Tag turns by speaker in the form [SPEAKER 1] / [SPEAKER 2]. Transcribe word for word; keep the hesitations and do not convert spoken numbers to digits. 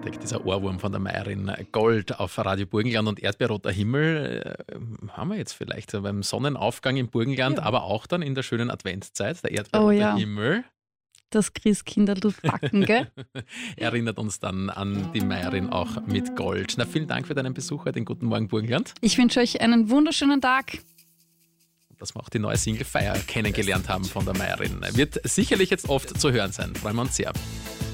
[SPEAKER 1] Freitag, dieser Ohrwurm von der Meierin. Gold auf Radio Burgenland und erdbeerroter Himmel äh, haben wir jetzt vielleicht so beim Sonnenaufgang im Burgenland,
[SPEAKER 2] Ja.
[SPEAKER 1] aber auch dann in der schönen Adventszeit, der erdbeerrote
[SPEAKER 2] Oh ja.
[SPEAKER 1] Himmel.
[SPEAKER 2] Das Christkindl tut backen, gell?
[SPEAKER 1] Erinnert uns dann an die Meierin auch mit Gold. Na, vielen Dank für deinen Besuch heute in Guten Morgen Burgenland.
[SPEAKER 2] Ich wünsche euch einen wunderschönen Tag.
[SPEAKER 1] Dass wir auch die neue Single Feier kennengelernt haben von der Meierin. Wird sicherlich jetzt oft zu hören sein. Freuen wir uns sehr.